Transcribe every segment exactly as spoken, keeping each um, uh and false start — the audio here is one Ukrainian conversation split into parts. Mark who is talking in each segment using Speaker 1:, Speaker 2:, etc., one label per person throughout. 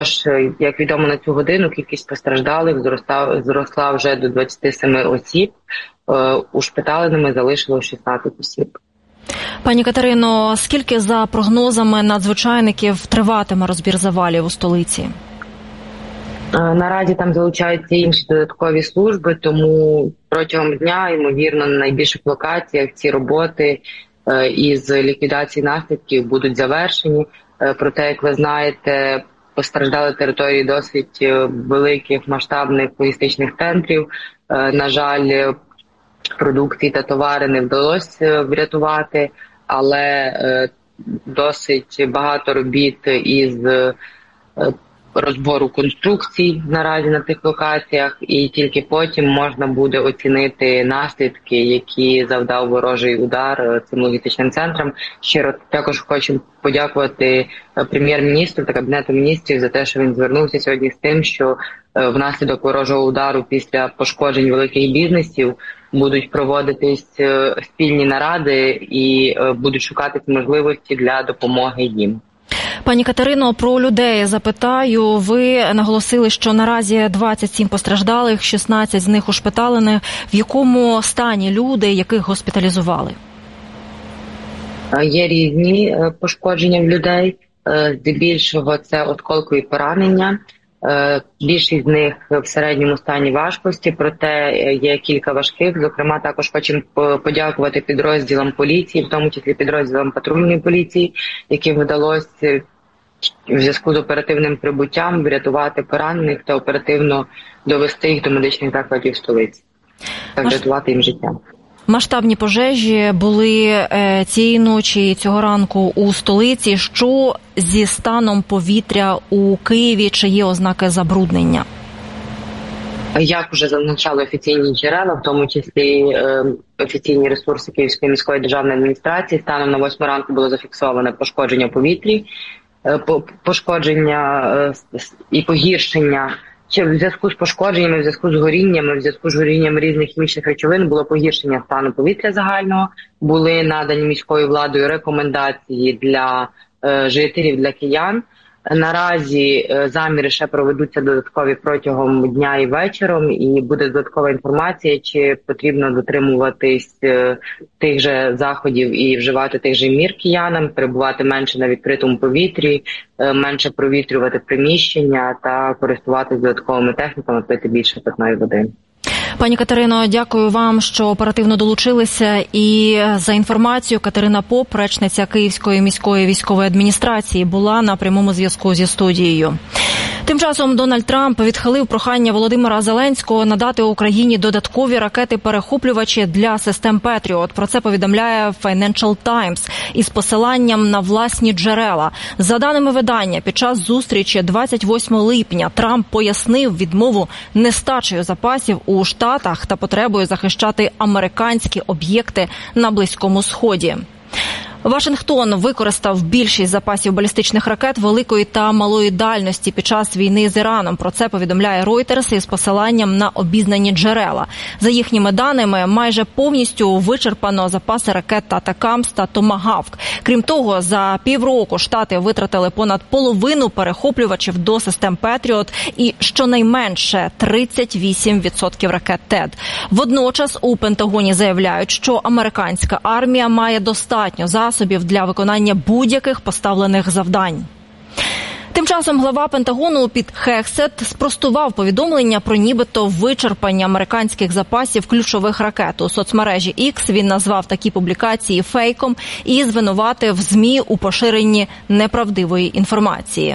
Speaker 1: як відомо на цю годину, кількість постраждалих зросла, зросла вже до двадцяти семи осіб. Ушпиталеними залишилось шістнадцять осіб.
Speaker 2: Пані Катерино, скільки за прогнозами надзвичайників триватиме розбір завалів у столиці?
Speaker 1: Наразі там залучаються інші додаткові служби, тому протягом дня, ймовірно, на найбільших локаціях ці роботи із ліквідації наслідків будуть завершені. Проте, як ви знаєте, постраждали території досить великих масштабних логістичних центрів. На жаль, продукції та товари не вдалося врятувати, але досить багато робіт із розбору конструкцій наразі на тих локаціях, і тільки потім можна буде оцінити наслідки, які завдав ворожий удар цим логістичним центрам. Щиро також хочу подякувати прем'єр-міністру та Кабінету міністрів за те, що він звернувся сьогодні з тим, що внаслідок ворожого удару після пошкоджень великих бізнесів будуть проводитись спільні наради і будуть шукатись можливості для допомоги їм.
Speaker 2: Пані Катерино, про людей запитаю. Ви наголосили, що наразі двадцять сім постраждалих, шістнадцять з них ушпиталені. В якому стані люди, яких госпіталізували?
Speaker 1: Є різні пошкодження в людей. Здебільшого це осколкові поранення. Більшість з них в середньому стані важкості, проте є кілька важких. Зокрема, також хочемо подякувати підрозділам поліції, в тому числі підрозділам патрульної поліції, яким вдалося в зв'язку з оперативним прибуттям врятувати поранених та оперативно довести їх до медичних закладів столиці та врятувати їм життя.
Speaker 2: Масштабні пожежі були е, цієї ночі, цього ранку у столиці. Що зі станом повітря у Києві? Чи є ознаки забруднення?
Speaker 1: Як вже зазначали офіційні джерела, в тому числі е, офіційні ресурси Київської міської державної адміністрації, станом на восьму ранку було зафіксовано пошкодження в повітрі, е, пошкодження е, і погіршення. Чи в зв'язку з пошкодженнями, в зв'язку з горіннями, в зв'язку з горінням різних хімічних речовин було погіршення стану повітря загального, були надані міською владою рекомендації для е, жителів, для киян. Наразі е, заміри ще проведуться додаткові протягом дня і вечором, і буде додаткова інформація, чи потрібно дотримуватись е, тих же заходів і вживати тих же мір киянам, перебувати менше на відкритому повітрі, е, менше провітрювати приміщення та користуватися додатковими техніками, пити більше питної води.
Speaker 2: Пані Катерино, дякую вам, що оперативно долучилися. І за інформацією, Катерина Поп, речниця Київської міської військової адміністрації, була на прямому зв'язку зі студією. Тим часом Дональд Трамп відхилив прохання Володимира Зеленського надати Україні додаткові ракети-перехоплювачі для систем Петріот. Про це повідомляє Financial Times із посиланням на власні джерела. За даними видання, під час зустрічі двадцять восьмого липня Трамп пояснив відмову нестачею запасів у Штатах та потребою захищати американські об'єкти на Близькому Сході. Вашингтон використав більшість запасів балістичних ракет великої та малої дальності під час війни з Іраном. Про це повідомляє Reuters із посиланням на обізнані джерела. За їхніми даними, майже повністю вичерпано запаси ракет «Атакамс» та «Томагавк». Крім того, за півроку Штати витратили понад половину перехоплювачів до систем «Петріот» і щонайменше тридцять вісім відсотків ракет «Тед». Водночас у Пентагоні заявляють, що американська армія має достатньо засобів для виконання будь-яких поставлених завдань. Тим часом глава Пентагону Піт Хексет спростував повідомлення про нібито вичерпання американських запасів ключових ракет. У соцмережі X він назвав такі публікації фейком і звинуватив ЗМІ у поширенні неправдивої інформації.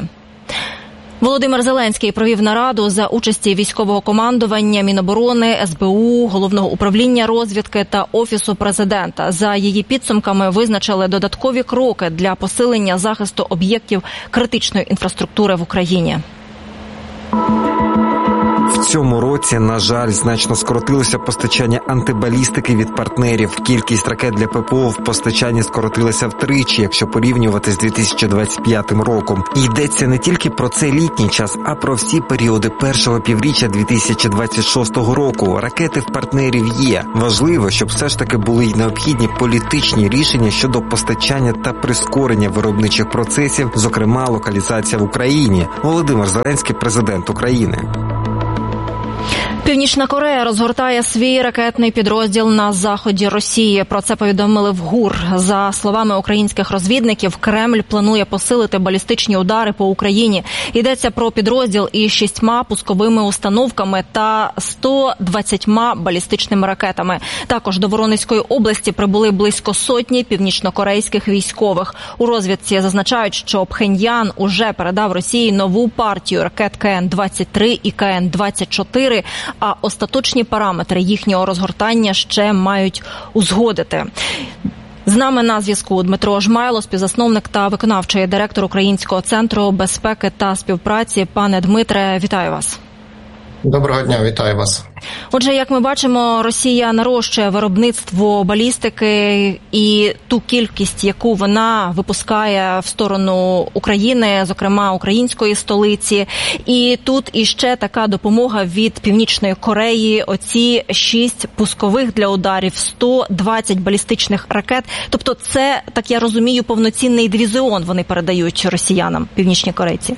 Speaker 2: Володимир Зеленський провів нараду за участі військового командування, Міноборони, ес бе у, Головного управління розвідки та Офісу президента. За її підсумками визначили додаткові кроки для посилення захисту об'єктів критичної інфраструктури в Україні.
Speaker 3: В цьому році, на жаль, значно скоротилося постачання антибалістики від партнерів. Кількість ракет для ППО в постачанні скоротилася втричі, якщо порівнювати з дві тисячі двадцять п'ятим роком. І йдеться не тільки про цей літній час, а про всі періоди першого півріччя дві тисячі двадцять шостого року. Ракети в партнерів є. Важливо, щоб все ж таки були й необхідні політичні рішення щодо постачання та прискорення виробничих процесів, зокрема локалізація в Україні. Володимир Зеленський, президент України.
Speaker 2: Північна Корея розгортає свій ракетний підрозділ на заході Росії. Про це повідомили в ГУР. За словами українських розвідників, Кремль планує посилити балістичні удари по Україні. Йдеться про підрозділ із шістьма пусковими установками та сто двадцятьма балістичними ракетами. Також до Воронезької області прибули близько сотні північнокорейських військових. У розвідці зазначають, що Пхеньян уже передав Росії нову партію ракет Ка Ен двадцять три і Ка Ен двадцять чотири, а остаточні параметри їхнього розгортання ще мають узгодити. З нами на зв'язку Дмитро Жмайло, співзасновник та виконавчий директор Українського центру безпеки та співпраці. Пане Дмитре, вітаю вас.
Speaker 4: Доброго дня, вітаю вас.
Speaker 2: Отже, як ми бачимо, Росія нарощує виробництво балістики і ту кількість, яку вона випускає в сторону України, зокрема української столиці. І тут іще така допомога від Північної Кореї, оці шість пускових для ударів, сто двадцять балістичних ракет. Тобто це, так я розумію, повноцінний дивізіон вони передають росіянам, північні корейці.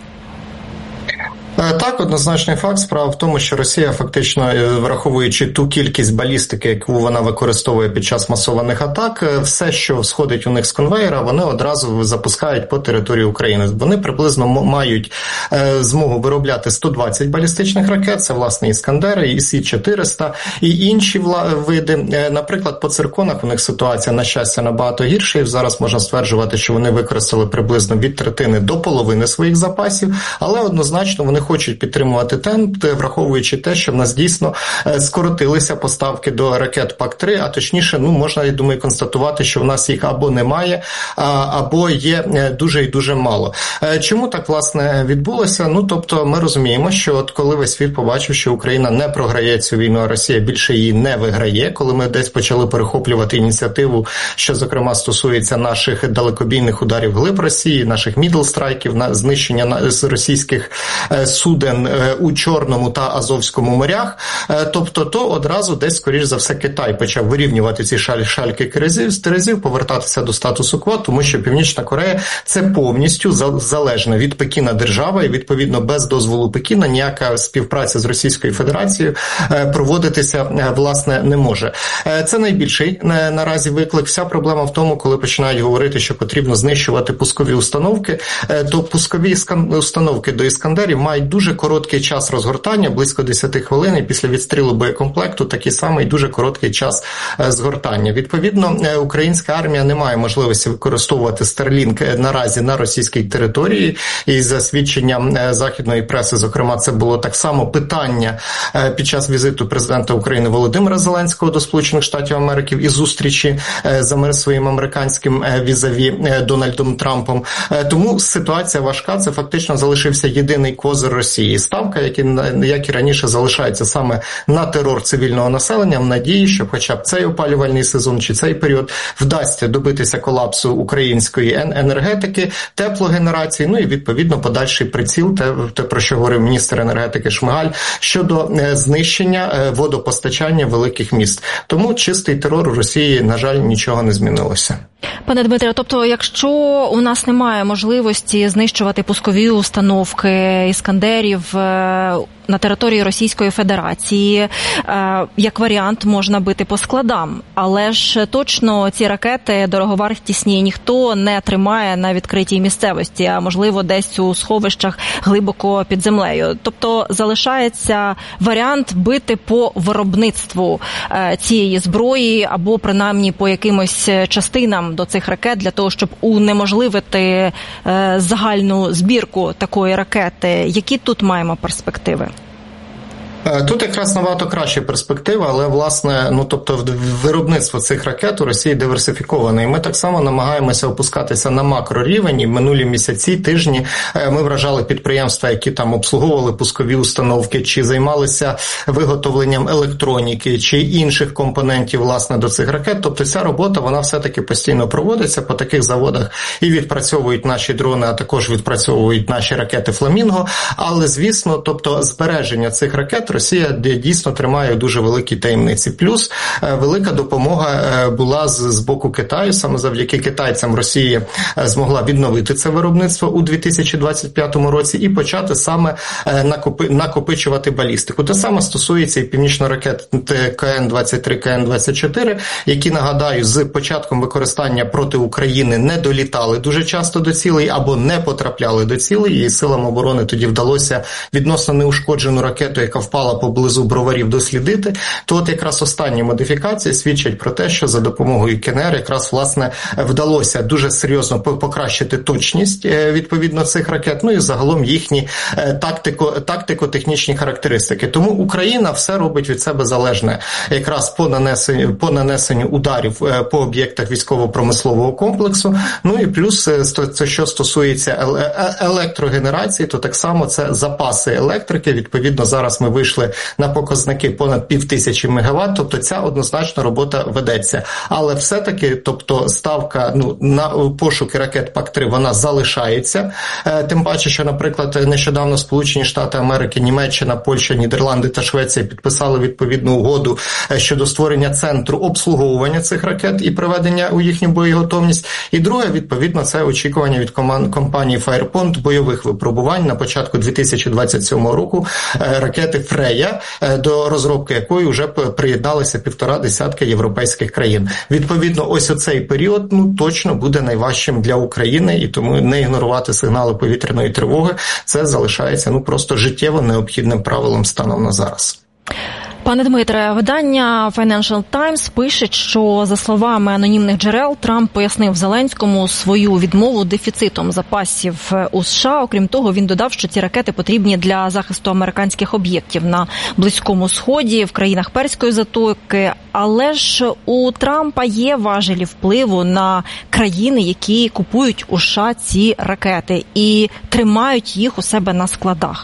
Speaker 4: Так, однозначний факт. Справа в тому, що Росія фактично, враховуючи ту кількість балістики, яку вона використовує під час масованих атак, все, що сходить у них з конвейера, вони одразу запускають по території України. Вони приблизно мають змогу виробляти сто двадцять балістичних ракет, це, власне, Іскандери, і Сі чотириста, і інші види. Наприклад, по цирконах у них ситуація, на щастя, набагато гірша, і зараз можна стверджувати, що вони використали приблизно від третини до половини своїх запасів, але однозначно вони хочуть підтримувати темп, враховуючи те, що в нас дійсно скоротилися поставки до ракет Пак три, а точніше, ну, можна, я думаю, констатувати, що в нас їх або немає, або є дуже і дуже мало. Чому так, власне, відбулося? Ну, тобто, ми розуміємо, що от коли весь світ побачив, що Україна не програє цю війну, а Росія більше її не виграє, коли ми десь почали перехоплювати ініціативу, що, зокрема, стосується наших далекобійних ударів глиб Росії, наших мідл-страйків, на знищення російських суден у Чорному та Азовському морях, тобто то одразу десь, скоріш за все, Китай почав вирівнювати ці шаль, шальки терезів, повертатися до статусу кво, тому що Північна Корея – це повністю залежна від Пекіна держава, і, відповідно, без дозволу Пекіна ніяка співпраця з Російською Федерацією проводитися, власне, не може. Це найбільший наразі виклик. Вся проблема в тому, коли починають говорити, що потрібно знищувати пускові установки, то пускові установки до Іскандерів мають дуже короткий час розгортання, близько десять хвилин, і після відстрілу боєкомплекту такий самий дуже короткий час згортання. Відповідно, українська армія не має можливості використовувати Starlink наразі на російській території, і за свідченням західної преси, зокрема, це було так само питання під час візиту президента України Володимира Зеленського до Сполучених Штатів Америки і зустрічі з своїм американським візаві Дональдом Трампом. Тому ситуація важка, це фактично залишився єдиний козир Росії. Ставка, як і, як і раніше, залишається саме на терор цивільного населення, в надії, що хоча б цей опалювальний сезон чи цей період вдасться добитися колапсу української енергетики, теплогенерації, ну і, відповідно, подальший приціл, те, те про що говорив міністр енергетики Шмигаль, щодо знищення водопостачання великих міст. Тому чистий терор у Росії, на жаль, нічого не змінилося.
Speaker 2: Пане Дмитре, тобто, якщо у нас немає можливості знищувати пускові установки Іскандерів на території Російської Федерації, як варіант можна бити по складам, але ж точно ці ракети дороговартісні ніхто не тримає на відкритій місцевості, а можливо десь у сховищах глибоко під землею. Тобто залишається варіант бити по виробництву цієї зброї або принаймні по якимось частинам до цих ракет для того, щоб унеможливити загальну збірку такої ракети. Які тут маємо перспективи?
Speaker 4: Тут якраз набагато краща перспектива, але, власне, ну, тобто, виробництво цих ракет у Росії диверсифіковане. І ми так само намагаємося опускатися на макрорівень. І в минулі місяці, тижні ми вражали підприємства, які там обслуговували пускові установки, чи займалися виготовленням електроніки, чи інших компонентів, власне, до цих ракет. Тобто, ця робота, вона все-таки постійно проводиться по таких заводах і відпрацьовують наші дрони, а також відпрацьовують наші ракети «Фламінго». Але, звісно, тобто, збереження цих ракет Росія дійсно тримає дуже великі таємниці. Плюс велика допомога була з, з боку Китаю. Саме завдяки китайцям Росія змогла відновити це виробництво у дві тисячі двадцять п'ятому році і почати саме накопи, накопичувати балістику. Те саме стосується і північно-ракет Ка Ен двадцять три, Ка Ен двадцять чотири, які, нагадаю, з початком використання проти України не долітали дуже часто до цілей або не потрапляли до цілей, і силам оборони тоді вдалося відносно неушкоджену ракету, яка впала поблизу Броварів, дослідити. То от якраз останні модифікації свідчать про те, що за допомогою Ке Ен Ер якраз, власне, вдалося дуже серйозно покращити точність відповідно цих ракет, ну і загалом їхні тактико, тактико-технічні характеристики. Тому Україна все робить від себе залежне якраз по нанесенню, по нанесенню ударів по об'єктах військово-промислового комплексу. Ну і плюс, це що стосується електрогенерації, то так само це запаси електрики. Відповідно, зараз ми вийшли на показники понад пів тисячі мегаватт, тобто ця однозначно робота ведеться. Але все-таки, тобто ставка ну, на пошуки ракет Пак три, вона залишається. Тим паче, що, наприклад, нещодавно Сполучені Штати Америки, Німеччина, Польща, Нідерланди та Швеція підписали відповідну угоду щодо створення центру обслуговування цих ракет і приведення у їхню боєготовність. І друге, відповідно, це очікування від компанії Фаєрпонт бойових випробувань на початку дві тисячі двадцять сьомого року ракети Фрея, до розробки якої вже приєдналися півтора десятка європейських країн. Відповідно, ось оцей період ну точно буде найважчим для України, і тому не ігнорувати сигнали повітряної тривоги – це залишається ну просто життєво необхідним правилом станом на зараз.
Speaker 2: Пане Дмитре, видання Financial Times пише, що, за словами анонімних джерел, Трамп пояснив Зеленському свою відмову дефіцитом запасів у США. Окрім того, він додав, що ці ракети потрібні для захисту американських об'єктів на Близькому Сході, в країнах Перської затоки. Але ж у Трампа є важелі впливу на країни, які купують у США ці ракети і тримають їх у себе на складах.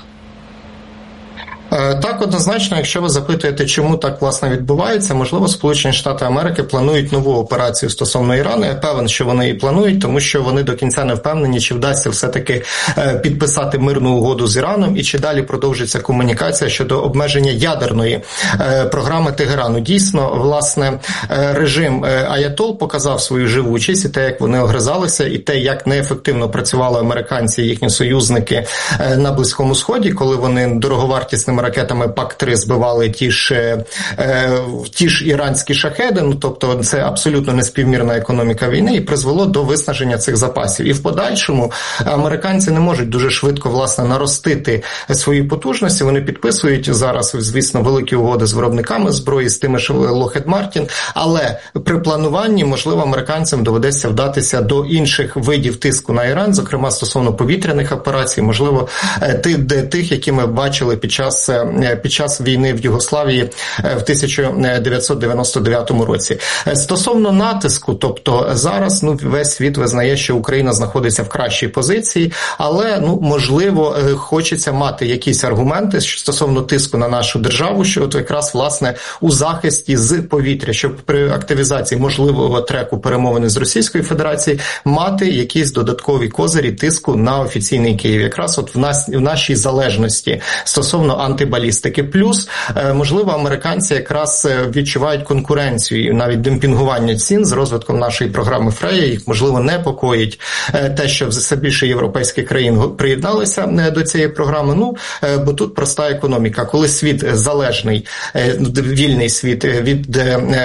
Speaker 4: Так, однозначно, якщо ви запитуєте, чому так, власне, відбувається, можливо, Сполучені Штати Америки планують нову операцію стосовно Ірану. Я певен, що вони її планують, тому що вони до кінця не впевнені, чи вдасться все-таки підписати мирну угоду з Іраном і чи далі продовжиться комунікація щодо обмеження ядерної програми Тегерану. Дійсно, власне, режим Аятол показав свою живучість і те, як вони огризалися, і те, як неефективно працювали американці і їхні союзники на Близькому Сході, коли вони дороговартісними ракетами Пак три збивали ті ж, е, ті ж іранські шахеди, ну, тобто це абсолютно неспівмірна економіка війни і призвело до виснаження цих запасів. І в подальшому американці не можуть дуже швидко, власне, наростити свої потужності. Вони підписують зараз, звісно, великі угоди з виробниками зброї, з тими ж Lockheed Martin, але при плануванні, можливо, американцям доведеться вдатися до інших видів тиску на Іран, зокрема, стосовно повітряних операцій, можливо, тих, тих які ми бачили під час під час війни в Югославії в тисяча дев'ятсот дев'яносто дев'ятому році. Стосовно натиску, тобто зараз ну, весь світ визнає, що Україна знаходиться в кращій позиції, але, ну, можливо, хочеться мати якісь аргументи стосовно тиску на нашу державу, що от якраз, власне, у захисті з повітря, щоб при активізації можливого треку перемовини з Російською Федерацією мати якісь додаткові козирі тиску на офіційний Київ. Якраз от в нас, в нашій залежності стосовно антибалістики. Плюс, можливо, американці якраз відчувають конкуренцію і навіть демпінгування цін з розвитком нашої програми Фрея. Їх, можливо, непокоїть те, що все більше європейських країн приєдналися до цієї програми. Ну, бо тут проста економіка. Коли світ залежний, вільний світ від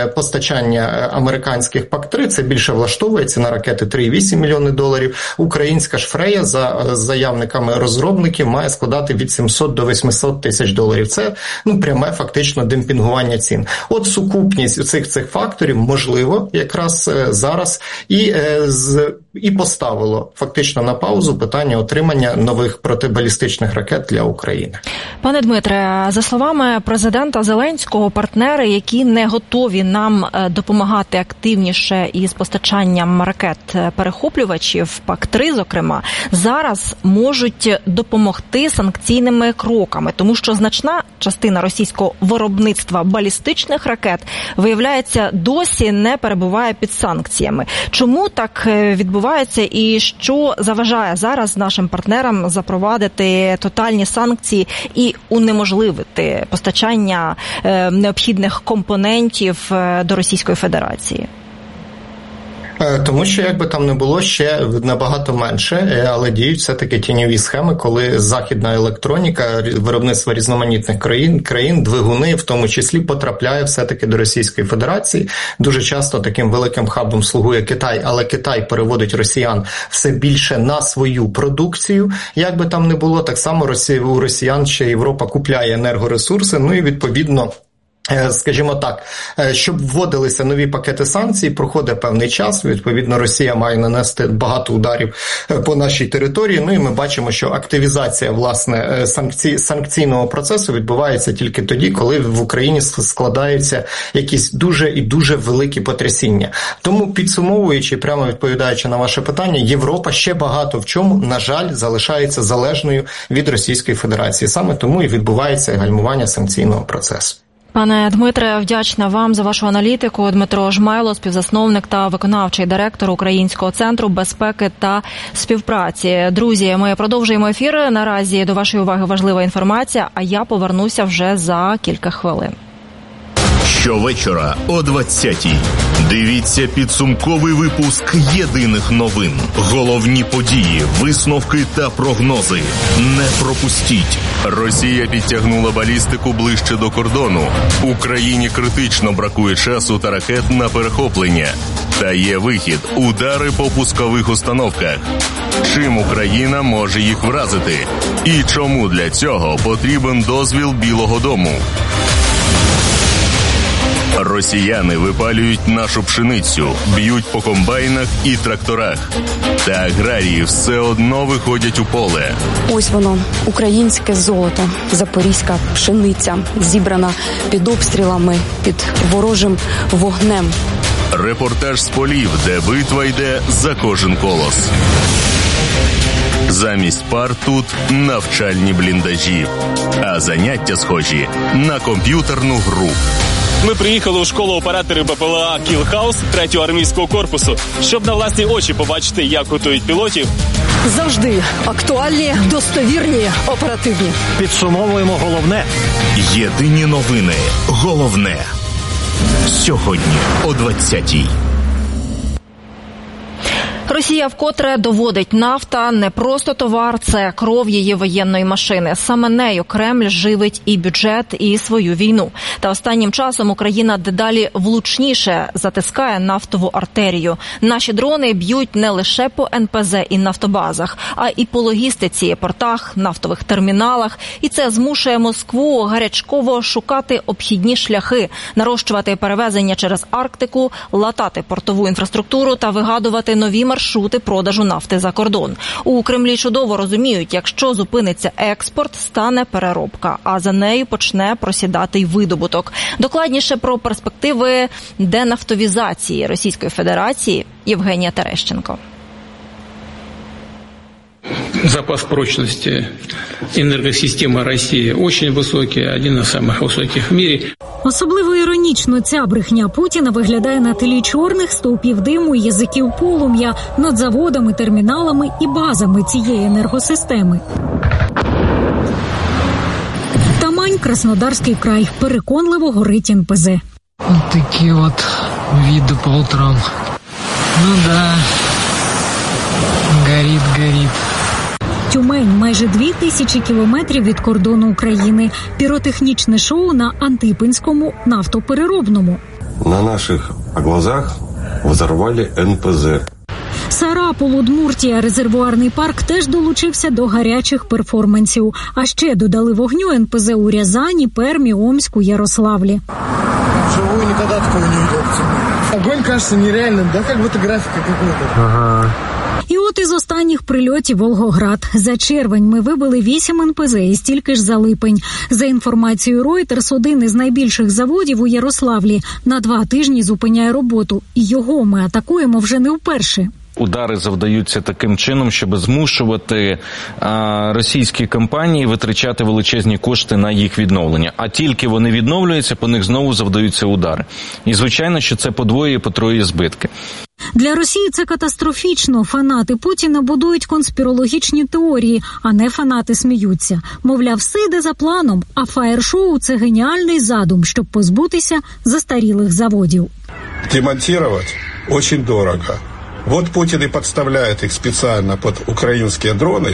Speaker 4: постачання американських Пак три, це більше влаштовує, ціна ракети три цілих вісім мільйони доларів. Українська ж Фрея, за заявниками розробників, має складати від сімсот до восьмисот тисяч доларів. Це, ну, пряме фактично демпінгування цін. От сукупність цих цих факторів, можливо, якраз зараз і, з, і поставило фактично на паузу питання отримання нових протибалістичних ракет для України.
Speaker 2: Пане Дмитре, за словами президента Зеленського, партнери, які не готові нам допомагати активніше із постачанням ракет-перехоплювачів, пак три, зокрема, зараз можуть допомогти санкційними кроками, тому що значна частина російського виробництва балістичних ракет, виявляється, досі не перебуває під санкціями. Чому так відбувається і що заважає зараз нашим партнерам запровадити тотальні санкції і унеможливити постачання е, необхідних компонентів до Російської Федерації?
Speaker 4: Тому що, як би там не було, ще набагато менше, але діють все-таки тіньові схеми, коли західна електроніка, виробництво різноманітних країн, країн, двигуни, в тому числі, потрапляє все-таки до Російської Федерації. Дуже часто таким великим хабом слугує Китай, але Китай переводить росіян все більше на свою продукцію. Як би там не було, так само Росія, у росіян ще Європа купляє енергоресурси, ну і відповідно, скажімо так, щоб вводилися нові пакети санкцій, проходить певний час, відповідно Росія має нанести багато ударів по нашій території, ну і ми бачимо, що активізація, власне, санкцій, санкційного процесу відбувається тільки тоді, коли в Україні складаються якісь дуже і дуже великі потрясіння. Тому, підсумовуючи, прямо відповідаючи на ваше питання, Європа ще багато в чому, на жаль, залишається залежною від Російської Федерації. Саме тому і відбувається гальмування санкційного процесу.
Speaker 2: Пане Дмитре, вдячна вам за вашу аналітику. Дмитро Жмайло, співзасновник та виконавчий директор Українського центру безпеки та співпраці. Друзі, ми продовжуємо ефір. Наразі до вашої уваги важлива інформація, а я повернуся вже за кілька хвилин.
Speaker 5: Щовечора о двадцятій дивіться підсумковий випуск єдиних новин. Головні події, висновки та прогнози. Не пропустіть. Росія підтягнула балістику ближче до кордону. Україні критично бракує часу та ракет на перехоплення. Та є вихід – удари по пускових установках. Чим Україна може їх вразити? І чому для цього потрібен дозвіл Білого дому? Росіяни випалюють нашу пшеницю, б'ють по комбайнах і тракторах. Та аграрії все одно виходять у поле.
Speaker 6: Ось воно, українське золото, запорізька пшениця, зібрана під обстрілами, під ворожим вогнем.
Speaker 5: Репортаж з полів, де битва йде за кожен колос. Замість пар тут навчальні бліндажі, а заняття схожі на комп'ютерну гру.
Speaker 7: Ми приїхали у школу операторів БПЛА «Кілхаус» третього армійського корпусу, щоб на власні очі побачити, як готують пілотів.
Speaker 8: Завжди актуальні, достовірні, оперативні.
Speaker 9: Підсумовуємо головне.
Speaker 5: Єдині новини. Головне. Сьогодні о двадцятій.
Speaker 2: Росія вкотре доводить: нафта не просто товар, це кров її воєнної машини. Саме нею Кремль живить і бюджет, і свою війну. Та останнім часом Україна дедалі влучніше затискає нафтову артерію. Наші дрони б'ють не лише по ен пе зе і нафтобазах, а і по логістиці, портах, нафтових терміналах. І це змушує Москву гарячково шукати обхідні шляхи, нарощувати перевезення через Арктику, латати портову інфраструктуру та вигадувати нові маршрути. маршрути продажу нафти за кордон. У Кремлі чудово розуміють, якщо зупиниться експорт, стане переробка, а за нею почне просідати й видобуток. Докладніше про перспективи денафтовізації Російської Федерації Євгенія Терещенко.
Speaker 10: Запас прочности энергосистемы России очень высокий, один из самых высоких в мире.
Speaker 11: Особливо іронічно ця брехня Путіна виглядає на тлі чорних стовпів диму і язиків полум'я над заводами, терміналами і базами цієї енергосистеми. Тамань, Краснодарський край. Переконливо горить ен пе зе.
Speaker 12: Вот такие вот виды по утрам. Ну да, горит, горит.
Speaker 11: Тюмень – майже дві тисячі кілометрів від кордону України. Піротехнічне шоу на Антипинському нафтопереробному.
Speaker 13: На наших глазах взорвали ен пе зе.
Speaker 11: Сарапул, Удмуртія, резервуарний парк теж долучився до гарячих перформансів. А ще додали вогню ен пе зе у Рязані, Пермі, Омську, Ярославлі.
Speaker 14: Вживую никогда такого не видел. Огонь кажется нереальным, да, как будто графика какой-то.
Speaker 11: Ага. І от із останніх прильотів Волгоград. За червень ми вибили вісім ен пе зе і стільки ж за липень. За інформацією Reuters, один із найбільших заводів у Ярославлі на два тижні зупиняє роботу. І його ми атакуємо вже не вперше.
Speaker 14: Удари завдаються таким чином, щоб змушувати а, російські компанії витрачати величезні кошти на їх відновлення. А тільки вони відновлюються, по них знову завдаються удари. І, звичайно, що це подвоює і потроює збитки.
Speaker 11: Для Росії це катастрофічно. Фанати Путіна будують конспірологічні теорії, а не фанати сміються. Мовляв, все йде за планом, а фаєр-шоу – це геніальний задум, щоб позбутися застарілих заводів.
Speaker 15: Демонтувати дуже дорого. Вот Путин и подставляет их специально под украинские дроны,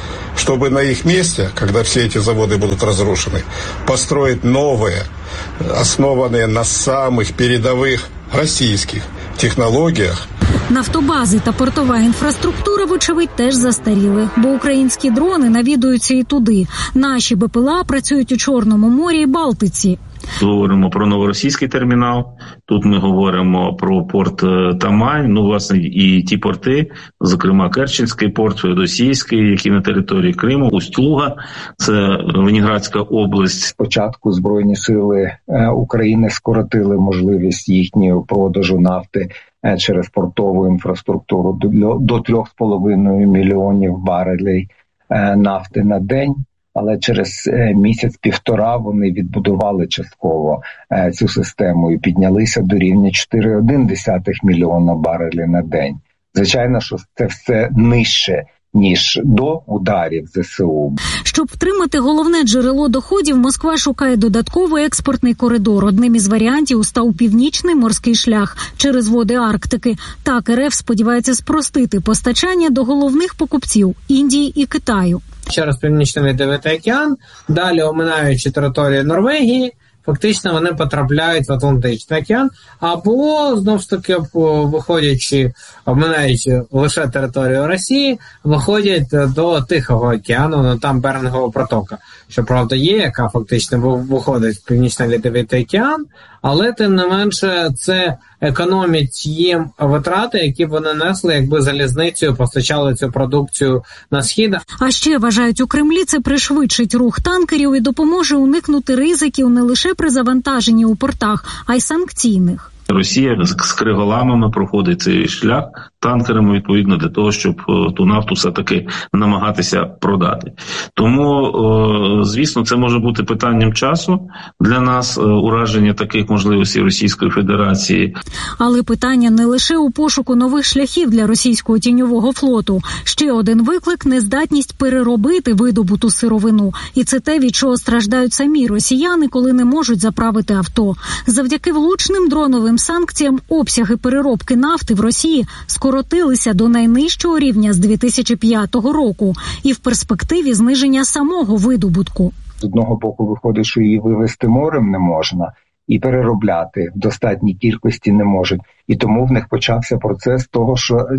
Speaker 15: чтобы на их месте, когда все эти заводы будут разрушены, построить новые, основанные на самых передовых российских технологиях.
Speaker 11: Нафтобази та портова інфраструктура, вочевидь, теж застаріли, бо українські дрони навідуються і туди. Наші Б П Л А працюють у Чорному морі і Балтиці.
Speaker 16: Говоримо про новоросійський термінал, тут ми говоримо про порт Тамань, ну, власне, і ті порти, зокрема Керченський порт, Феодосійський, які на території Криму, Усть-Луга, це Ленінградська область.
Speaker 17: Спочатку Збройні сили України скоротили можливість їхнього продажу нафти через портову інфраструктуру до трьох з половиною мільйонів барелей нафти на день. Але через місяць-півтора вони відбудували частково цю систему і піднялися до рівня чотири цілих одна десята мільйона барелів на день. Звичайно, що це все нижче, ніж до ударів Зе Се У.
Speaker 11: Щоб втримати головне джерело доходів, Москва шукає додатковий експортний коридор. Одним із варіантів став північний морський шлях через води Арктики. Так РФ сподівається спростити постачання до головних покупців – Індії і Китаю.
Speaker 18: Через Північний Ледовитий океан, далі оминаючи територію Норвегії, фактично вони потрапляють в Атлантичний океан, або, знову ж таки, виходячи, обминаючи лише територію Росії, виходять до Тихого океану, ну там Берингова протока, що, правда, є, яка фактично виходить в Північний Ледовитий океан, але, тим не менше, це економить їм витрати, які б вони несли, якби залізницею постачали цю продукцію на схід.
Speaker 11: А ще, вважають у Кремлі, це пришвидшить рух танкерів і допоможе уникнути ризиків не лише при завантаженні у портах, а й санкційних.
Speaker 16: Росія з криголамами проходить цей шлях танкерами, відповідно, для того, щоб ту нафту все-таки намагатися продати. Тому, звісно, це може бути питанням часу для нас, ураження таких можливостей Російської Федерації.
Speaker 11: Але питання не лише у пошуку нових шляхів для російського тіньового флоту. Ще один виклик – нездатність переробити видобуту сировину. І це те, від чого страждають самі росіяни, коли не можуть заправити авто. Завдяки влучним дроновим санкціям обсяги переробки нафти в Росії скоротилися до найнижчого рівня з дві тисячі п'ятого року і в перспективі зниження самого видобутку.
Speaker 17: З одного боку виходить, що її вивезти морем не можна, і переробляти в достатній кількості не можуть. І тому в них почався процес того, що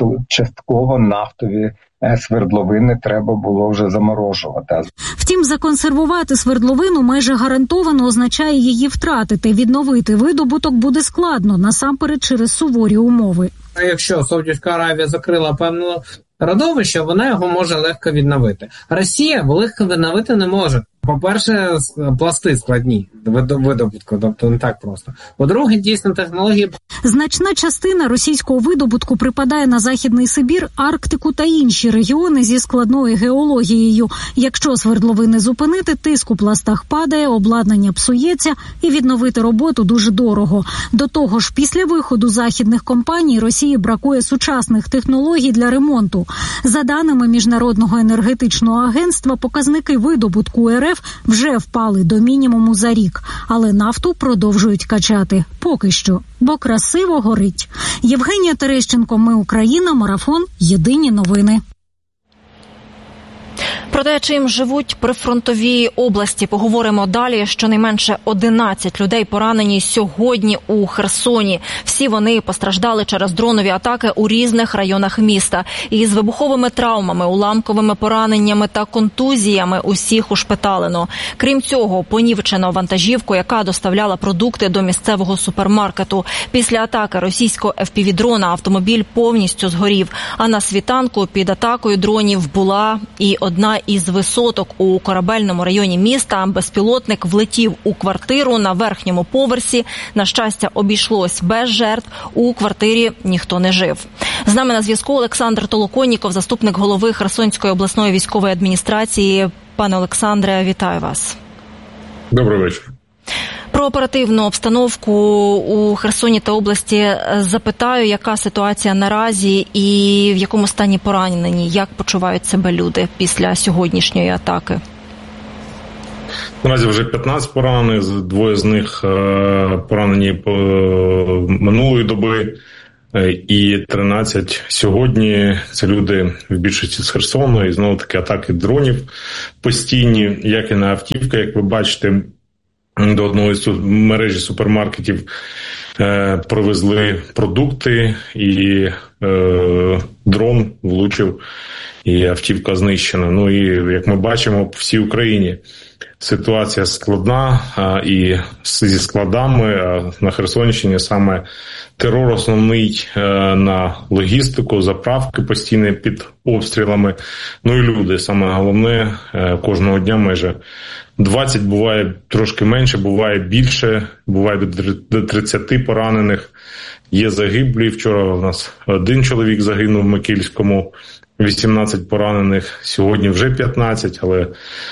Speaker 17: частково нафтові свердловини треба було вже заморожувати.
Speaker 11: Втім, законсервувати свердловину майже гарантовано означає її втратити. Відновити видобуток буде складно, насамперед через суворі умови.
Speaker 18: Якщо Саудівська Аравія закрила певне родовище, вона його може легко відновити. Росія легко відновити не може. По-перше, пласти складні видобутку, тобто не так просто. По-друге, дійсно, технології...
Speaker 11: Значна частина російського видобутку припадає на Західний Сибір, Арктику та інші регіони зі складною геологією. Якщо свердловини зупинити, тиск у пластах падає, обладнання псується і відновити роботу дуже дорого. До того ж, після виходу західних компаній Росії бракує сучасних технологій для ремонту. За даними Міжнародного енергетичного агентства, показники видобутку РФ вже впали до мінімуму за рік, але нафту продовжують качати. Поки що, бо красиво горить. Євгенія Терещенко, Ми Україна, Марафон, Єдині новини.
Speaker 2: Про те, чим живуть прифронтові області, поговоримо далі. Щонайменше одинадцять людей поранені сьогодні у Херсоні. Всі вони постраждали через дронові атаки у різних районах міста. Із вибуховими травмами, уламковими пораненнями та контузіями усіх ушпиталено. Крім цього, понівечено вантажівку, яка доставляла продукти до місцевого супермаркету. Після атаки російського еф пі ві-дрона автомобіль повністю згорів. А на світанку під атакою дронів була і одна із висоток у Корабельному районі міста. Безпілотник влетів у квартиру на верхньому поверсі. На щастя, обійшлось без жертв. У квартирі ніхто не жив. З нами на зв'язку Олександр Толоконніков, заступник голови Херсонської обласної військової адміністрації. Пане Олександре, вітаю вас.
Speaker 19: Добрий вечір.
Speaker 2: Про оперативну обстановку у Херсоні та області запитаю, яка ситуація наразі і в якому стані поранені, як почувають себе люди після сьогоднішньої атаки?
Speaker 19: Наразі вже п'ятнадцять поранених, двоє з них поранені минулої доби і тринадцять сьогодні. Це люди в більшості з Херсону, і знову таки атаки дронів постійні, як і на автівки, як ви бачите. До одної з мережі супермаркетів е, привезли продукти, і е, дрон влучив, і автівка знищена. Ну і, як ми бачимо, по всій Україні ситуація складна, а, і зі складами, а на Херсонщині саме терор основний е, на логістику, заправки постійні під обстрілами. Ну і люди, саме головне, е, кожного дня майже двадцять, буває трошки менше, буває більше, буває до тридцяти поранених. Є загиблі. Вчора у нас один чоловік загинув в Микільському, вісімнадцять поранених, сьогодні вже п'ятнадцять, але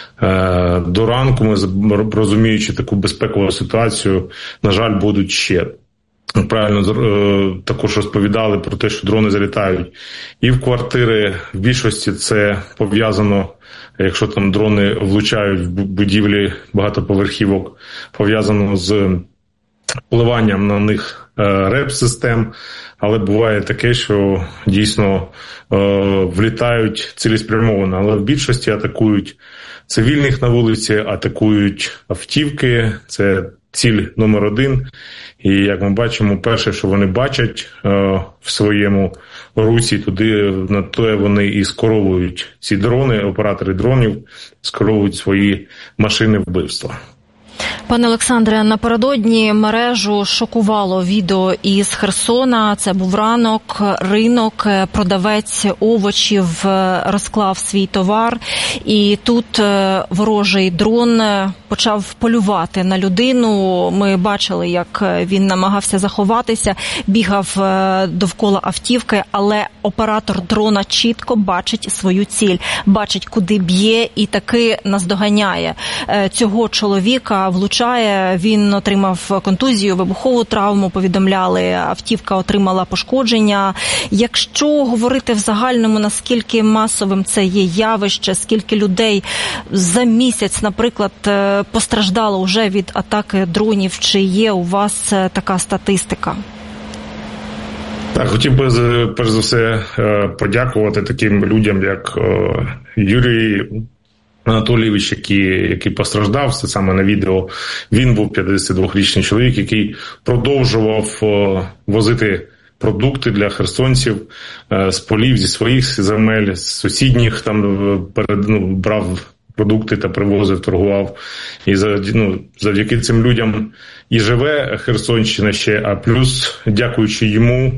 Speaker 19: е, до ранку ми, розуміючи таку безпекову ситуацію, на жаль, будуть ще. Правильно е, також розповідали про те, що дрони залітають і в квартири. В більшості це пов'язано, якщо там дрони влучають в будівлі багатоповерхівок, пов'язано з впливанням на них реп-систем, але буває таке, що дійсно е, влітають цілеспрямовано, але в більшості атакують цивільних на вулиці, атакують автівки, це ціль номер один. І, як ми бачимо, перше, що вони бачать е, в своєму русі, туди на те вони і скеровують ці дрони, оператори дронів скеровують свої машини вбивства.
Speaker 2: Пане Олександре, напередодні мережу шокувало відео із Херсона. Це був ранок, ринок, продавець овочів розклав свій товар. І тут ворожий дрон почав полювати на людину. Ми бачили, як він намагався заховатися, бігав довкола автівки, але оператор дрона чітко бачить свою ціль, бачить, куди б'є, і таки наздоганяє цього чоловіка, влучає. Він отримав контузію, вибухову травму, повідомляли, автівка отримала пошкодження. Якщо говорити в загальному, наскільки масовим це є явище, скільки людей за місяць, наприклад, постраждало вже від атаки дронів, чи є у вас така статистика?
Speaker 19: Так, хотів би, перш за все, подякувати таким людям, як Юрій Анатолійович, який, який постраждав, це саме на відео. Він був п'ятдесятидвохрічний чоловік, який продовжував возити продукти для херсонців з полів, зі своїх земель, з сусідніх, там перед, ну, брав продукти та привозив, торгував. І ну, завдяки цим людям і живе Херсонщина ще, а плюс, дякуючи йому,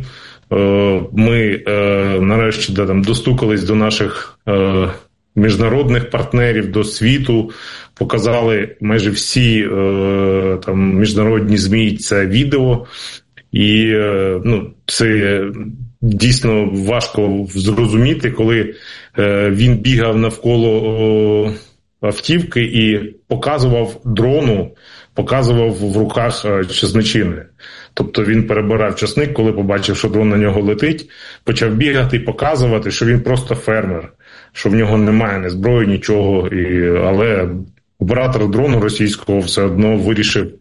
Speaker 19: ми нарешті да, там, достукались до наших міжнародних партнерів, до світу, показали майже всі е, там міжнародні ЗМІ це відео, і е, ну, це дійсно важко зрозуміти, коли е, він бігав навколо о, автівки і показував дрону, показував в руках чесничини. Тобто він перебирав часник, коли побачив, що дрон на нього летить, почав бігати і показувати, що він просто фермер, що в нього немає ні зброї, нічого, і, але оператор дрону російського все одно вирішив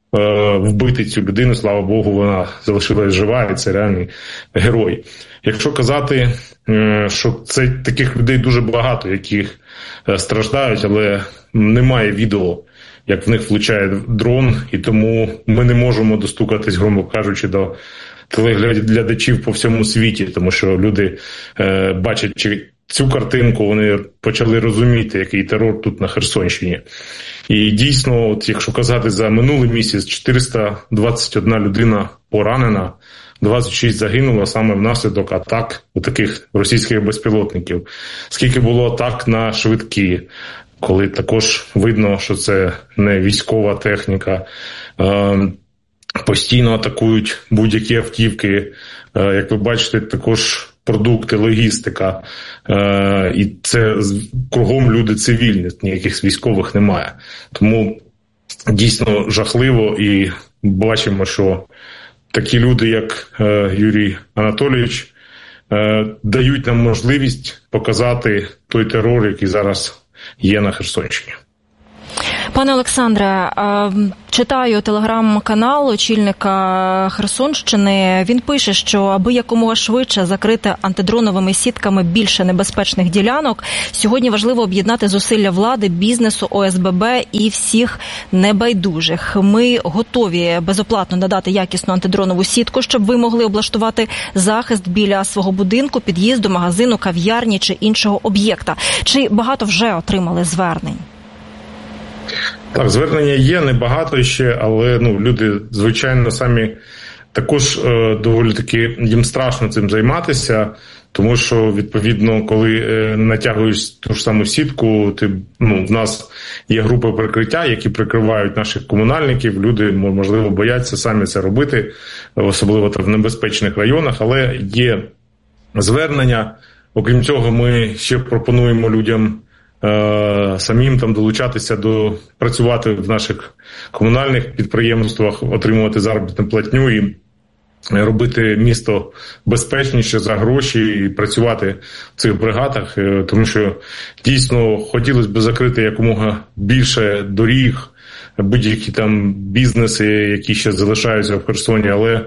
Speaker 19: вбити цю людину, слава Богу, вона залишилась жива, і це реальний герой. Якщо казати, що це таких людей дуже багато, яких страждають, але немає відео, як в них влучає дрон, і тому ми не можемо достукатись, грубо кажучи, до телеглядачів по всьому світі, тому що люди е, бачать цю картинку, вони почали розуміти, який терор тут на Херсонщині. І дійсно, от якщо казати за минулий місяць, чотириста двадцять одна людина поранена, двадцять шість загинуло саме внаслідок атак у таких російських безпілотників. Скільки було атак на швидкі, коли також видно, що це не військова техніка, е, постійно атакують будь-які автівки, е, як ви бачите, також продукти, логістика, е, і це кругом люди цивільні, ніяких військових немає. Тому дійсно жахливо, і бачимо, що такі люди, як е, Юрій Анатолійович, е, дають нам можливість показати той терор, який зараз є на Херсонщині.
Speaker 2: Пане Олександре, читаю телеграм-канал очільника Херсонщини. Він пише, що аби якомога швидше закрити антидроновими сітками більше небезпечних ділянок, сьогодні важливо об'єднати зусилля влади, бізнесу, О С Б Б і всіх небайдужих. Ми готові безоплатно надати якісну антидронову сітку, щоб ви могли облаштувати захист біля свого будинку, під'їзду, магазину, кав'ярні чи іншого об'єкта. Чи багато вже отримали звернень?
Speaker 19: Так, звернення є, небагато ще, але ну, люди, звичайно, самі також е, доволі таки їм страшно цим займатися, тому що, відповідно, коли е, натягуєш ту ж саму сітку, ти, ну, в нас є групи прикриття, які прикривають наших комунальників, люди, можливо, бояться самі це робити, особливо в небезпечних районах, але є звернення. Окрім цього, ми ще пропонуємо людям самим там долучатися до працювати в наших комунальних підприємствах, отримувати заробітну платню і робити місто безпечніше за гроші і працювати в цих бригадах, тому що дійсно хотілося б закрити якомога більше доріг, будь-які там бізнеси, які ще залишаються в Херсоні, але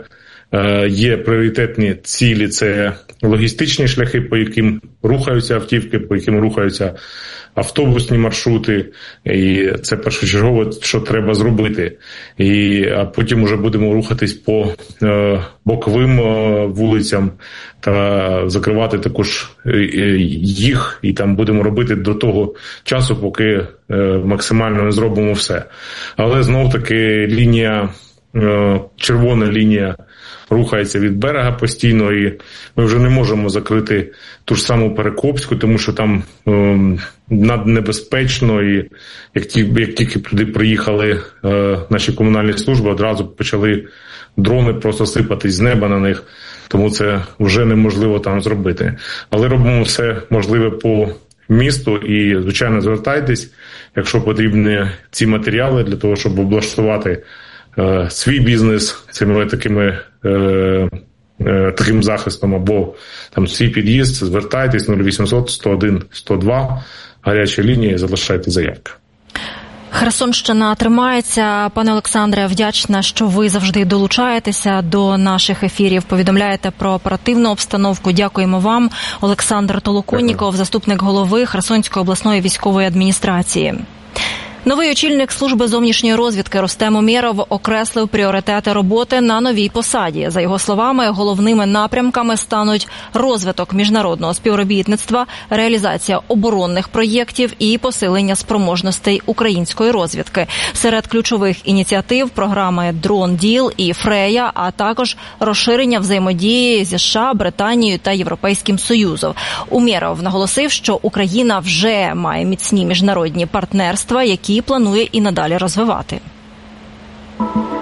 Speaker 19: є пріоритетні цілі, це логістичні шляхи, по яким рухаються автівки, по яким рухаються автобусні маршрути, і це першочергово, що треба зробити. І, а потім вже будемо рухатись по е, боковим е, вулицям та закривати також е, їх, і там будемо робити до того часу, поки е, максимально не зробимо все. Але знов-таки лінія, е, червона лінія рухається від берега постійно, і ми вже не можемо закрити ту ж саму Перекопську, тому що там е, наднебезпечно, і як, ті, як тільки туди приїхали е, наші комунальні служби, одразу почали дрони просто сипатись з неба на них, тому це вже неможливо там зробити. Але робимо все можливе по місту і, звичайно, звертайтесь, якщо потрібні ці матеріали для того, щоб облаштувати е, свій бізнес цими такими е, е, таким захистом, або там свій під'їзд, звертайтесь нуль вісімсот сто один сто два, гаряча лінія, і залишайте заявки.
Speaker 2: Херсонщина тримається. Пане Олександре, вдячна, що ви завжди долучаєтеся до наших ефірів, повідомляєте про оперативну обстановку. Дякуємо вам. Олександр Толоконніков, заступник голови Херсонської обласної військової адміністрації. Новий очільник служби зовнішньої розвідки Рустем Умєров окреслив пріоритети роботи на новій посаді. За його словами, головними напрямками стануть розвиток міжнародного співробітництва, реалізація оборонних проєктів і посилення спроможностей української розвідки. Серед ключових ініціатив – програми «Дрон Діл» і «Фрея», а також розширення взаємодії зі США, Британією та Європейським Союзом. Умєров наголосив, що Україна вже має міцні міжнародні партнерства, які планує і надалі розвивати.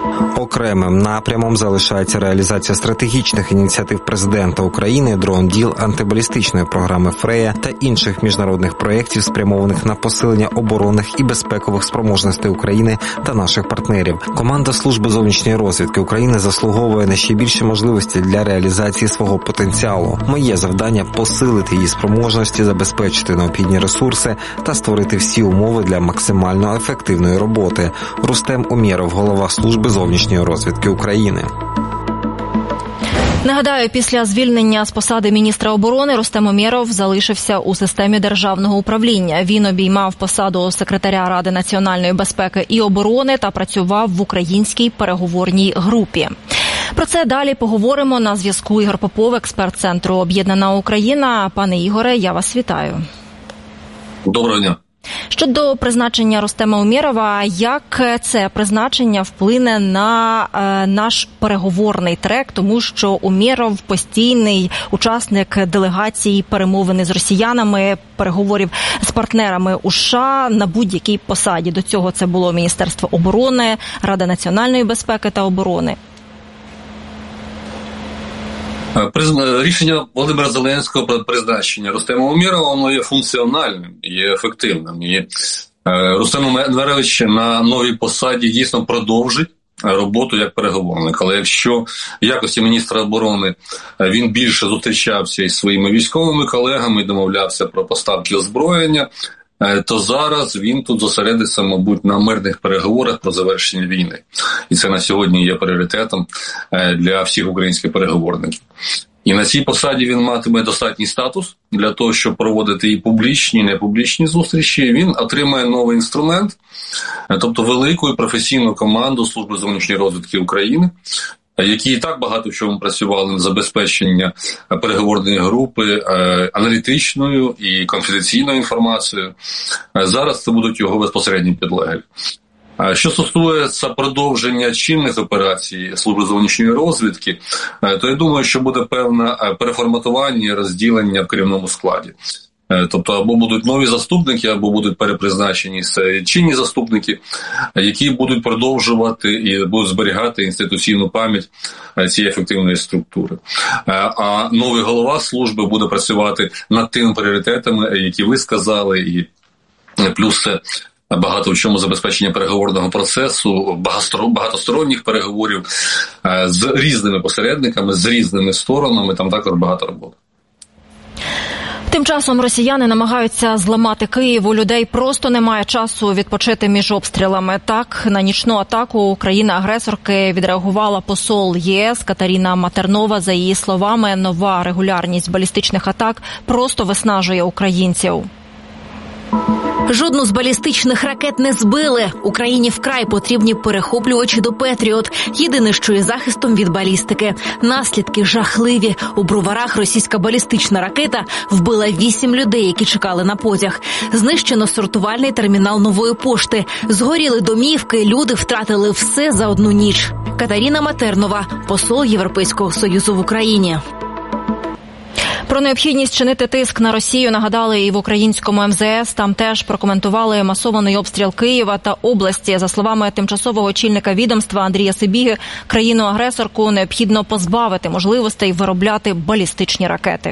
Speaker 3: окремим напрямом залишається реалізація стратегічних ініціатив президента України, дрон-діл, антибалістичної програми «Фрея» та інших міжнародних проєктів, спрямованих на посилення оборонних і безпекових спроможностей України та наших партнерів. Команда Служби зовнішньої розвідки України заслуговує на ще більші можливості для реалізації свого потенціалу. Моє завдання – посилити її спроможності, забезпечити необхідні ресурси та створити всі умови для максимально ефективної роботи. Рустем Умєров, голова Служби зовнішньої розвідки України.
Speaker 2: Нагадаю, після звільнення з посади міністра оборони Рустем Умєров залишився у системі державного управління. Він обіймав посаду секретаря Ради національної безпеки і оборони та працював в українській переговорній групі. Про це далі поговоримо. На зв'язку Ігор Попов, експерт Центру «Об'єднана Україна». Пане Ігоре, я вас вітаю.
Speaker 20: Доброго дня.
Speaker 2: Щодо призначення Рустема Умєрова, як це призначення вплине на е, наш переговорний трек, тому що Умєров постійний учасник делегації перемовини з росіянами, переговорів з партнерами у США на будь-якій посаді. До цього це було Міністерство оборони, Рада національної безпеки та оборони.
Speaker 20: Рішення Володимира Зеленського про призначення Рустема Умєрова, воно є функціональним, є ефективним. І Рустем Умєрович на новій посаді дійсно продовжить роботу як переговорник. Але якщо в якості міністра оборони він більше зустрічався із своїми військовими колегами, домовлявся про поставки озброєння, то зараз він тут зосередиться, мабуть, на мирних переговорах про завершення війни. І це на сьогодні є пріоритетом для всіх українських переговорників. І на цій посаді він матиме достатній статус для того, щоб проводити і публічні, і непублічні зустрічі. Він отримає новий інструмент, тобто велику і професійну команду Служби зовнішньої розвідки України, які і так багато в чому працювали на забезпечення переговорної групи аналітичною і конфіденційною інформацією. Зараз це будуть його безпосередні підлеглі. Що стосується продовження чинних операцій Служби зовнішньої розвідки, то я думаю, що буде певне переформатування і розділення в керівному складі. Тобто або будуть нові заступники, або будуть перепризначені чинні заступники, які будуть продовжувати і будуть зберігати інституційну пам'ять цієї ефективної структури. А новий голова служби буде працювати над тими пріоритетами, які ви сказали, і плюс це багато в чому забезпечення переговорного процесу, багатосторонніх переговорів з різними посередниками, з різними сторонами, там також багато роботи.
Speaker 2: Тим часом росіяни намагаються зламати Київ. У людей просто немає часу відпочити між обстрілами. Так, на нічну атаку країни-агресорки відреагувала посол ЄС Катерина Матернова. За її словами, нова регулярність балістичних атак просто виснажує українців.
Speaker 21: Жодну з балістичних ракет не збили. Україні вкрай потрібні перехоплювачі до «Петріот». Єдине, що є захистом від балістики. Наслідки жахливі. У Броварах російська балістична ракета вбила вісім людей, які чекали на потяг. Знищено сортувальний термінал Нової пошти. Згоріли домівки, люди втратили все за одну ніч. Катерина Матернова, посол Європейського Союзу в Україні.
Speaker 2: Про необхідність чинити тиск на Росію нагадали і в українському ем зе ес. Там теж прокоментували масований обстріл Києва та області. За словами тимчасового очільника відомства Андрія Сибіги, країну-агресорку необхідно позбавити можливостей виробляти балістичні ракети.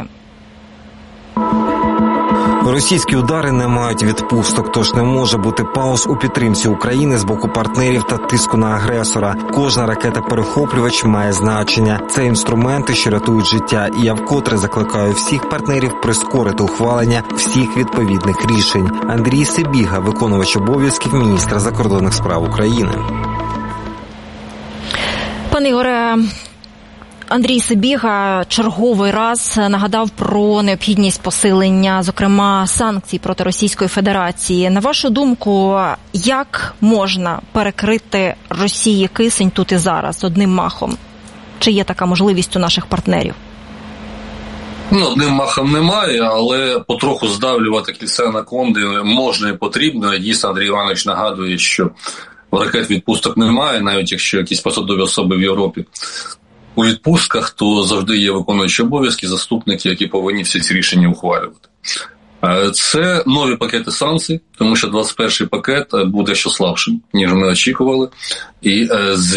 Speaker 3: Російські удари не мають відпусток, тож не може бути пауз у підтримці України з боку партнерів та тиску на агресора. Кожна ракета-перехоплювач має значення. Це інструменти, що рятують життя. І я вкотре закликаю всіх партнерів прискорити ухвалення всіх відповідних рішень. Андрій Сибіга, виконувач обов'язків міністра закордонних справ України.
Speaker 2: Пане Ігоре, Андрій Сибіга черговий раз нагадав про необхідність посилення, зокрема, санкцій проти Російської Федерації. На вашу думку, як можна перекрити Росії кисень тут і зараз одним махом? Чи є така можливість у наших партнерів?
Speaker 20: Ну, одним махом немає, але потроху здавлювати кільце на конди можна і потрібно. Дійсно, Андрій Іванович нагадує, що ракет відпусток немає, навіть якщо якісь посадові особи в Європі у відпустках, то завжди є виконуючі обов'язки, заступники, які повинні всі ці рішення ухвалювати. Це нові пакети санкцій, тому що двадцять перший пакет буде ще слабшим, ніж ми очікували. І звід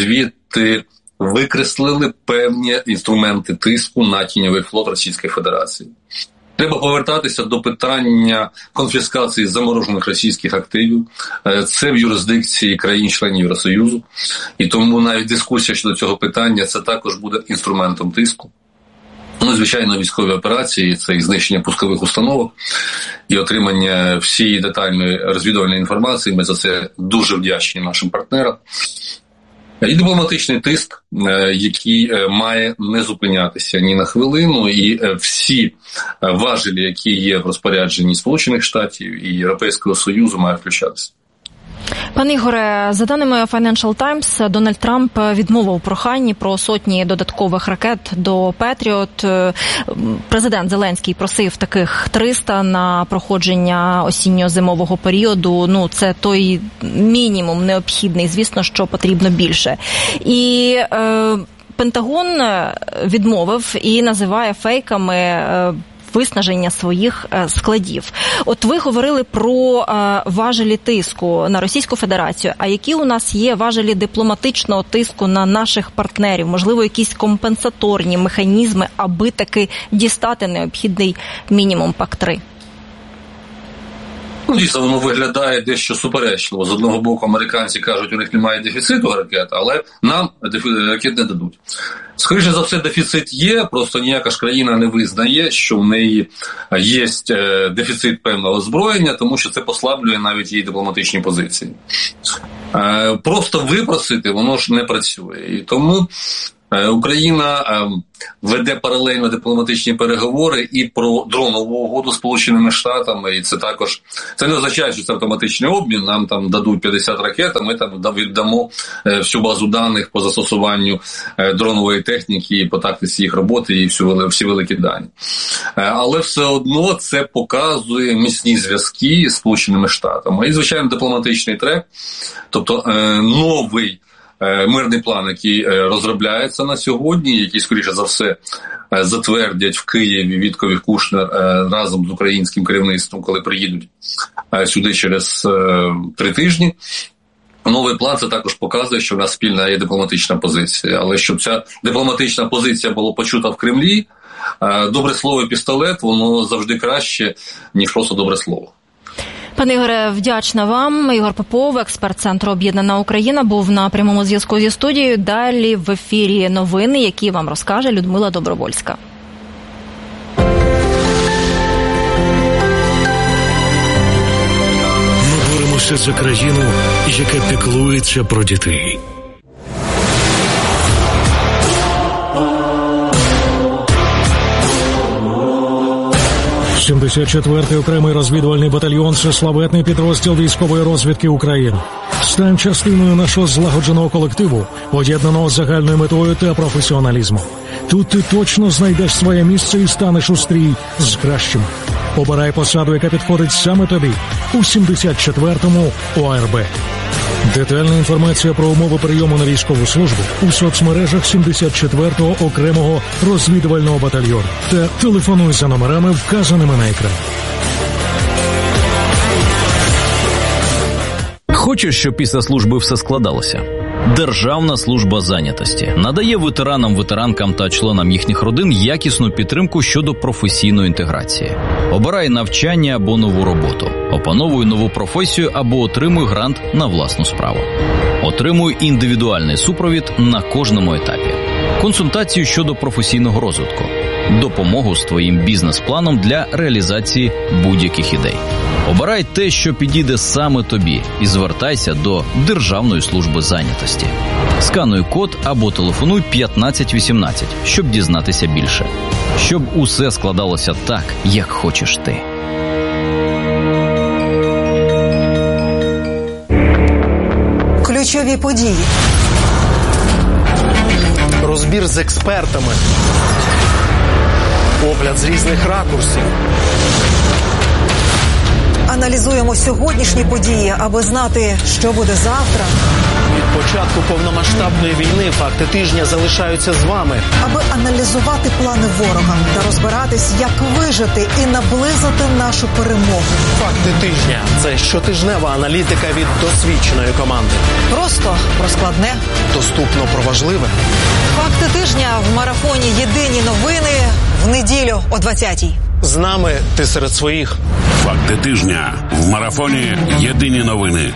Speaker 20: бути викреслили певні інструменти тиску на тіньовий флот Російської Федерації. Треба повертатися до питання конфіскації заморожених російських активів. Це в юрисдикції країн-членів Євросоюзу. І тому навіть дискусія щодо цього питання – це також буде інструментом тиску. Ну, звичайно, військові операції – це і знищення пускових установок, і отримання всієї детальної розвідувальної інформації. Ми за це дуже вдячні нашим партнерам. І дипломатичний тиск, який має не зупинятися ні на хвилину, і всі важелі, які є в розпорядженні Сполучених Штатів і Європейського Союзу, мають включатися.
Speaker 2: Пане Ігоре, за даними Financial Times, Дональд Трамп відмовив у проханні про сотні додаткових ракет до Петріот. Президент Зеленський просив таких триста на проходження осінньо-зимового періоду. Ну, це той мінімум необхідний, звісно, що потрібно більше. І е, Пентагон відмовив і називає фейками е, виснаження своїх складів. От ви говорили про важелі тиску на Російську Федерацію. А які у нас є важелі дипломатичного тиску на наших партнерів? Можливо, якісь компенсаторні механізми, аби таки дістати необхідний мінімум пак-три?
Speaker 20: Ну, дійсно, воно виглядає дещо суперечливо. З одного боку, американці кажуть, у них немає дефіциту ракет, але нам ракет не дадуть. Скоріше за все, дефіцит є, просто ніяка ж країна не визнає, що в неї є дефіцит певного озброєння, тому що це послаблює навіть її дипломатичні позиції. Просто випросити, воно ж не працює. І тому Україна веде паралельно дипломатичні переговори і про дронову угоду з Сполученими Штатами, і це також, це не означає, що це автоматичний обмін, нам там дадуть п'ятдесят ракет, а ми там віддамо всю базу даних по застосуванню дронової техніки, і по тактиці їх роботи і всі, всі великі дані. Але все одно це показує міцні зв'язки з Сполученими Штатами. І, звичайно, дипломатичний трек, тобто новий мирний план, який розробляється на сьогодні, який, скоріше за все, затвердять в Києві Вітков і Кушнер разом з українським керівництвом, коли приїдуть сюди через три тижні. Новий план це також показує, що в нас спільна є дипломатична позиція. Але щоб ця дипломатична позиція була почута в Кремлі, добре слово і пістолет, воно завжди краще, ніж просто добре слово.
Speaker 2: Пане Ігоре, вдячна вам. Ігор Попов, експерт Центру «Об'єднана Україна», був на прямому зв'язку зі студією. Далі в ефірі новини, які вам розкаже Людмила Добровольська.
Speaker 1: Ми боремося за країну, яка піклується про дітей.
Speaker 9: сімдесят четвертий окремий розвідувальний батальйон – це славетний підрозділ військової розвідки України. Стань частиною нашого злагодженого колективу, поєднаного з загальною метою та професіоналізмом. Тут ти точно знайдеш своє місце і станеш у стрій з кращим. Обирай посаду, яка підходить саме тобі у сімдесят четвертому О Р Б. Детальна інформація про умови прийому на військову службу у соцмережах сімдесят четвертого окремого розвідувального батальйону та телефонуй за номерами, вказаними на екрані.
Speaker 22: Хочеш, щоб після служби все складалося? Державна служба зайнятості надає ветеранам, ветеранкам та членам їхніх родин якісну підтримку щодо професійної інтеграції. Обирай навчання або нову роботу, опановуй нову професію або отримуй грант на власну справу. Отримуй індивідуальний супровід на кожному етапі, консультацію щодо професійного розвитку, допомогу з твоїм бізнес-планом для реалізації будь-яких ідей. Обирай те, що підійде саме тобі, і звертайся до Державної служби зайнятості. Скануй код або телефонуй п'ятнадцять вісімнадцять, щоб дізнатися більше. Щоб усе складалося так, як хочеш ти.
Speaker 23: Ключові події.
Speaker 24: Розбір з експертами. Огляд з різних ракурсів.
Speaker 23: Аналізуємо сьогоднішні події, аби знати, що буде завтра.
Speaker 24: Від початку повномасштабної війни факти тижня залишаються з вами.
Speaker 23: Аби аналізувати плани ворога та розбиратись, як вижити і наблизити нашу перемогу.
Speaker 24: Факти тижня – це щотижнева аналітика від досвідченої команди.
Speaker 23: Просто просто, про складне.
Speaker 24: Доступно про важливе.
Speaker 23: Факти тижня в марафоні «Єдині новини» в неділю о двадцятій.
Speaker 24: З нами ти серед своїх.
Speaker 4: Факти тижня в марафоні «Єдині новини».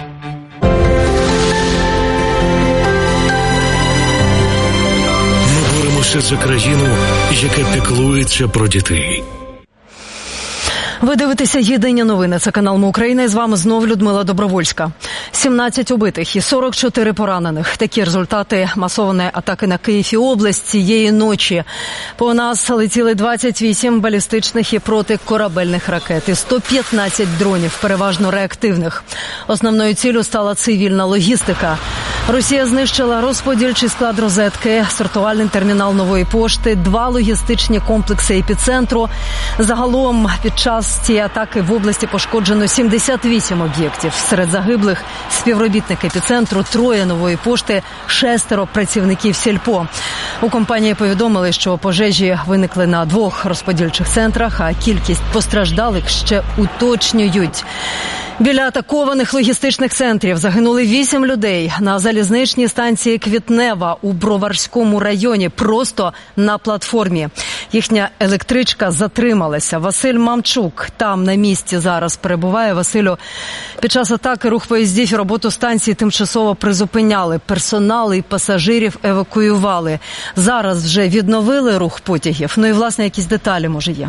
Speaker 1: Ми боремося за країну, яка піклується про дітей.
Speaker 2: Ви дивитеся «Єдині новини». Це канал «Ми Україна». І з вами знов Людмила Добровольська. сімнадцять убитих і сорок чотири поранених. Такі результати масованої атаки на Київ і область цієї ночі. По нас летіли двадцять вісім балістичних і протикорабельних ракет і сто п'ятнадцять дронів, переважно реактивних. Основною ціллю стала цивільна логістика. Росія знищила розподільчий склад розетки, сортувальний термінал Нової пошти, два логістичні комплекси епіцентру. Загалом під час цієї атаки в області пошкоджено сімдесят вісім об'єктів. Серед загиблих співробітник епіцентру, троє Нової пошти, шестеро працівників сільпо. У компанії повідомили, що пожежі виникли на двох розподільчих центрах, а кількість постраждалих ще уточнюють. Біля атакованих логістичних центрів загинули вісім людей на залізничній станції Квітнева у Броварському районі, просто на платформі. Їхня електричка затрималася. Василь Мамчук там на місці зараз перебуває. Василю, під час атаки рух поїздів і роботу станції тимчасово призупиняли. Персонал і пасажирів евакуювали. Зараз вже відновили рух потягів. Ну і, власне, якісь деталі, може, є?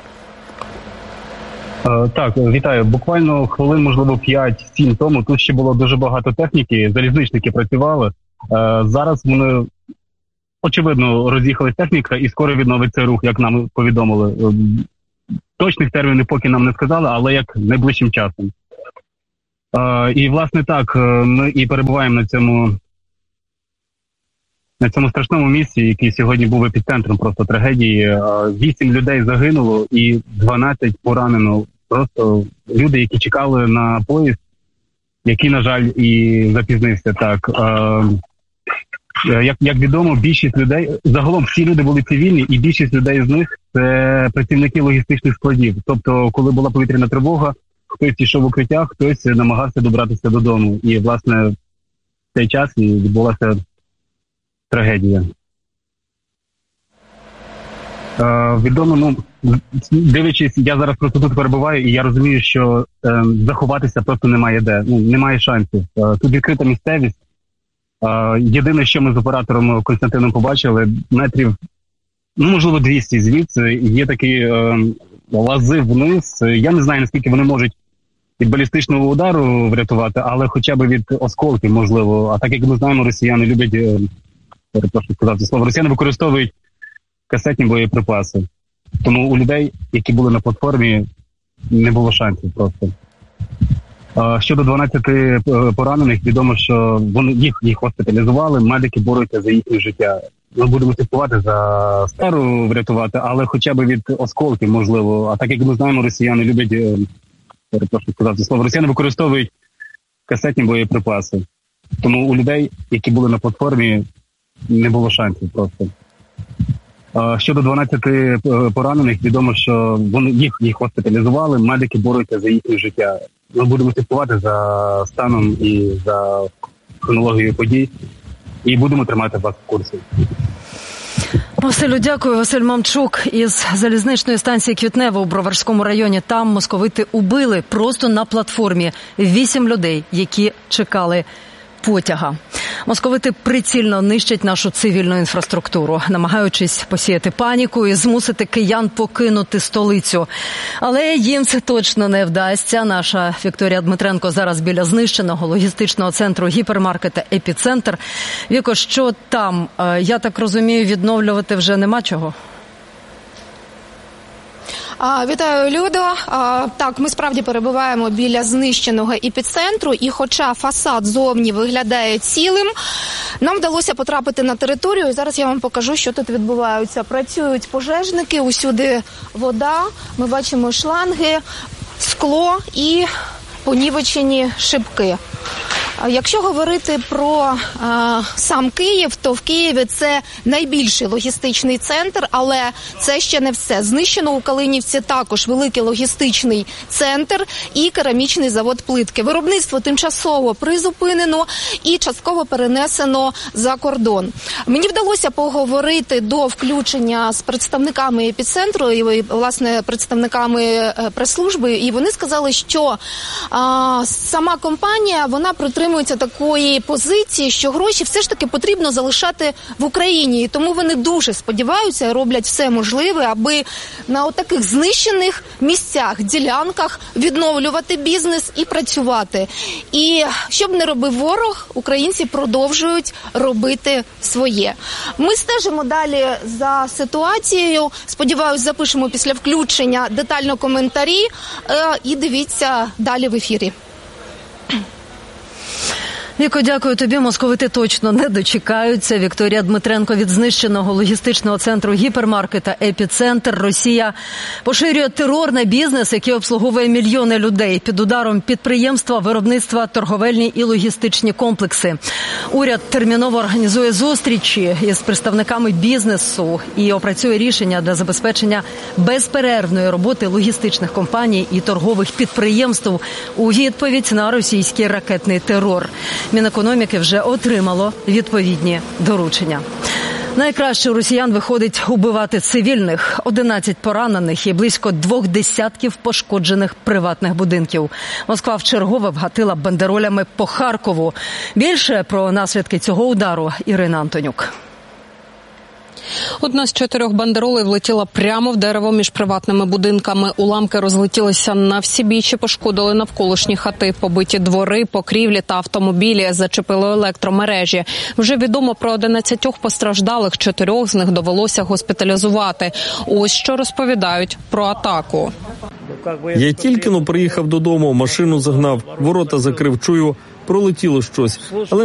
Speaker 6: Так, вітаю. Буквально хвилин, можливо, п'ять-сім тому тут ще було дуже багато техніки, залізничники працювали. Зараз вони, очевидно, роз'їхалась техніка і скоро відновиться рух, як нам повідомили. Точних термінів поки нам не сказали, але як найближчим часом. І, власне, так, ми і перебуваємо на цьому, на цьому страшному місці, який сьогодні був епіцентром просто трагедії. Вісім людей загинуло і дванадцять поранено. Просто люди, які чекали на поїзд, який, на жаль, і запізнився. Так, як, як відомо, більшість людей, загалом всі люди були цивільні, і більшість людей з них – це працівники логістичних складів. Тобто, коли була повітряна тривога, хтось йшов в укриття, хтось намагався добратися додому. І, власне, в цей час і відбулася трагедія. Е, відомо, ну, дивлячись, я зараз просто тут перебуваю, і я розумію, що е, заховатися просто немає де, ну, немає шансів. Е, тут відкрита місцевість. Е, єдине, що ми з оператором Константином побачили, метрів, ну, можливо, двісті звідси, є такі е, лази вниз. Я не знаю, наскільки вони можуть від балістичного удару врятувати, але хоча б від осколків, можливо. А так, як ми знаємо, росіяни люблять, е, перепрошую сказати слово, росіяни використовують касетні боєприпаси. Тому у людей, які були на платформі, не було шансів просто. А щодо дванадцяти поранених, відомо, що вони їх, їх госпіталізували, медики борються за їхнє життя. Ми будемо слідкувати за стару врятувати, але хоча б від осколків, можливо. А так, як ми знаємо, росіяни люблять, перепрошую сказати слово, росіяни використовують касетні боєприпаси. Тому у людей, які були на платформі, не було шансів просто. А щодо дванадцяти поранених, відомо, що вони їх, їх госпіталізували, медики борються за їхнє життя. Ми будемо слідкувати за станом і за хронологією подій, і будемо тримати вас в курсі.
Speaker 2: Василю, дякую. Василь Мамчук із залізничної станції Квітнева у Броварському районі. Там московити убили просто на платформі вісім людей, які чекали потяга. Московити прицільно нищать нашу цивільну інфраструктуру, намагаючись посіяти паніку і змусити киян покинути столицю. Але їм це точно не вдасться. Наша Вікторія Дмитренко зараз біля знищеного логістичного центру гіпермаркета «Епіцентр». Віко, що там? Я так розумію, відновлювати вже нема чого?
Speaker 7: Вітаю, Людо. Так, ми справді перебуваємо біля знищеного епіцентру, і хоча фасад зовні виглядає цілим, нам вдалося потрапити на територію, і зараз я вам покажу, що тут відбувається. Працюють пожежники, усюди вода, ми бачимо шланги, скло і понівечені шибки. Якщо говорити про а, сам Київ, то в Києві це найбільший логістичний центр, але це ще не все. Знищено у Калинівці також великий логістичний центр і керамічний завод плитки. Виробництво тимчасово призупинено і частково перенесено за кордон. Мені вдалося поговорити до включення з представниками епіцентру і, власне, представниками прес-служби, і вони сказали, що а, сама компанія, вона притримується такої позиції, що гроші все ж таки потрібно залишати в Україні. І тому вони дуже сподіваються, роблять все можливе, аби на отаких знищених місцях, ділянках відновлювати бізнес і працювати. І щоб не робив ворог, українці продовжують робити своє. Ми стежимо далі за ситуацією. Сподіваюсь, запишемо після включення детально коментарі і дивіться далі в ефірі.
Speaker 5: Віко, дякую тобі. Московити точно не дочекаються. Вікторія Дмитренко від знищеного логістичного центру гіпермаркета «Епіцентр». Росія поширює терор на бізнес, який обслуговує мільйони людей. Під ударом підприємства, виробництва, торговельні і логістичні комплекси. Уряд терміново організує зустрічі із представниками бізнесу і опрацює рішення для забезпечення безперервної роботи логістичних компаній і торгових підприємств у відповідь на російський ракетний терор. Мінекономіки вже отримало відповідні доручення. Найкраще у росіян виходить убивати цивільних. одинадцять поранених і близько двох десятків пошкоджених приватних будинків. Москва вчергове вгатила бандеролями по Харкову. Більше про наслідки цього удару Ірина Антонюк.
Speaker 8: Одна з чотирьох бандеролей влетіла прямо в дерево між приватними будинками. Уламки розлетілися на всі бічі, пошкодили навколишні хати, побиті двори, покрівлі та автомобілі, зачепили електромережі. Вже відомо про одинадцятьох постраждалих, чотирьох з них довелося госпіталізувати. Ось що розповідають про атаку.
Speaker 10: Я тільки но приїхав додому, машину загнав, ворота закрив, чую, пролетіло щось. Але